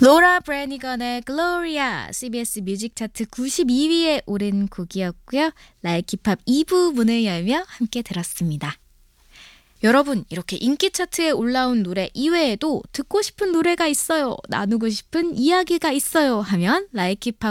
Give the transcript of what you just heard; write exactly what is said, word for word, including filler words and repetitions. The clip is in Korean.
로라 브래니건의 글로리아 씨비에스 뮤직 차트 구십이 위에 오른 곡이었고요. 라이키팝 이 부 문을 열며 함께 들었습니다. 여러분, 이렇게 인기 차트에 올라온 노래 이외에도 듣고 싶은 노래가 있어요, 나누고 싶은 이야기가 있어요 하면 라이키팝